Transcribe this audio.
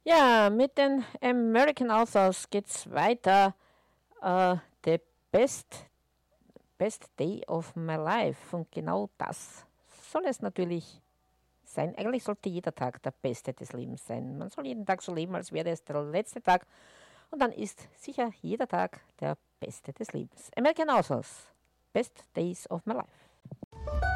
Ja, mit den American Authors geht's weiter. The Best Day of My Life. Und genau das soll es natürlich sein. Eigentlich sollte jeder Tag der beste des Lebens sein. Man soll jeden Tag so leben, als wäre es der letzte Tag. Und dann ist sicher jeder Tag der beste des Lebens. American Authors. Best Days of My Life.